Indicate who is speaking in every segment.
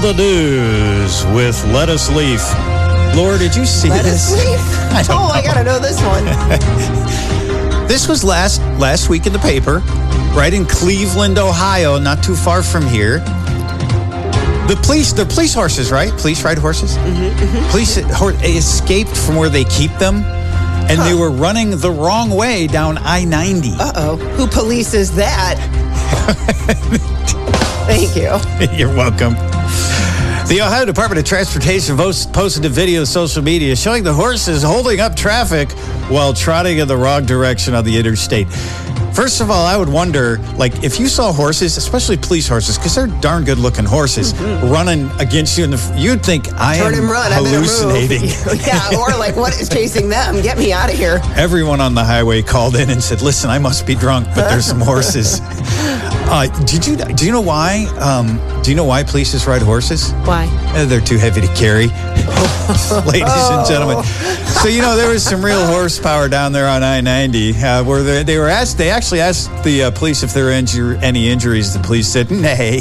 Speaker 1: the news with Lettuce Leaf. Laura, did you see
Speaker 2: Lettuce
Speaker 1: this?
Speaker 2: Leaf? I gotta know this one.
Speaker 1: This was last week in the paper, right in Cleveland, Ohio, not too far from here. The police horses, right? Police ride horses? Police escaped from where they keep them, and they were running the wrong way down I-90.
Speaker 2: Uh-oh. Who polices that? Thank you.
Speaker 1: You're welcome. The Ohio Department of Transportation posted a video on social media showing the horses holding up traffic while trotting in the wrong direction on the interstate. First of all, I would wonder, like, if you saw horses, especially police horses, because they're darn good-looking horses, running against you, you'd think, I am hallucinating.
Speaker 2: Yeah, or like, what is chasing them? Get me out of here.
Speaker 1: Everyone on the highway called in and said, listen, I must be drunk, but there's some horses. Do you know why? Do you know why police ride horses?
Speaker 2: Why?
Speaker 1: They're too heavy to carry, ladies and gentlemen. So there was some real horsepower down there on I-90, where they actually asked the police if there were any injuries. The police said, nay.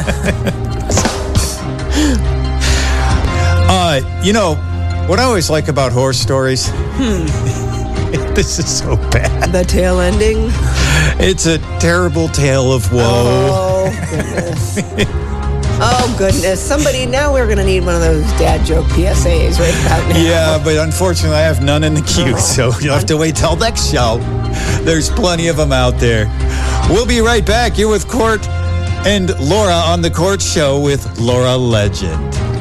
Speaker 1: What I always like about horse stories. This is so bad.
Speaker 2: The tail ending.
Speaker 1: It's a terrible tale of woe.
Speaker 2: Oh, goodness. Oh, goodness. Now we're going to need one of those dad joke PSAs right about now.
Speaker 1: Yeah, but unfortunately, I have none in the queue, so you'll have to wait till next show. There's plenty of them out there. We'll be right back. You're with Court and Laura on The Court Show with Laura Legend.